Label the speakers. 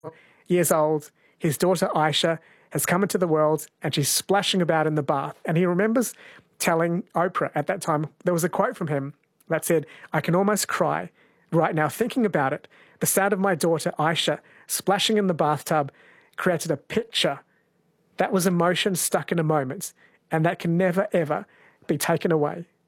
Speaker 1: Years old. His daughter Aisha has come into the world and she's splashing about in the bath. And he remembers telling Oprah at that time, there was a quote from him that said, "I can almost cry right now thinking about it. The sound of my daughter Aisha splashing in the bathtub created a picture. That was emotion stuck in a moment, and that can never, ever be taken away."